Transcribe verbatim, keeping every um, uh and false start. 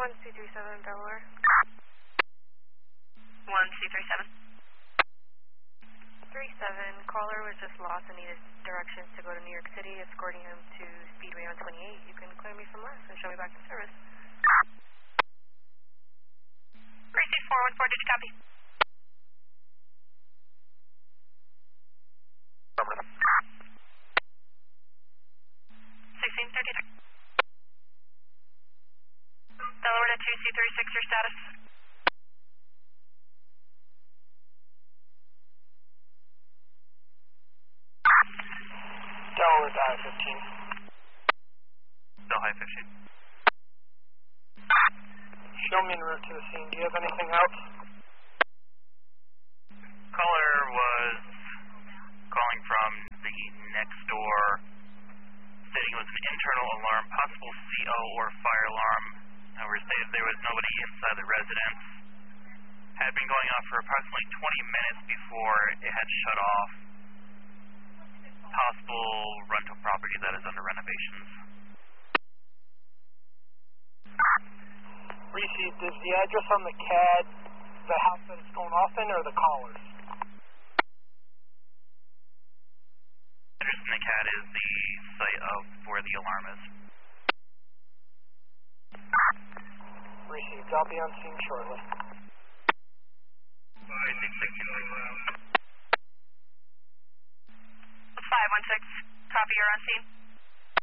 one C three seven, Delaware. one C three seven. three seven, caller was just lost and needed directions to go to New York City, escorting him to Speedway on twenty-eight. You can clear me from last and show me back to service. Receive four one four, did you copy? sixteen thirty-three. Delaware to two C thirty-six, your status? Delaware to I fifteen. Del High fifteen. Show me en route to the scene. Do you have anything else? Caller was calling from the next door, stating it was an internal alarm, possible C O or fire alarm. However, stated there was nobody inside the residence. Had been going on for approximately twenty minutes before it had shut off. Possible rental property that is under renovations. Received. Is the address on the C A D the house that it's going off in or the caller's? Address in the C A D is the site of where the alarm is. Received. I'll be on scene shortly. five six six two five one six, copy, you're on scene.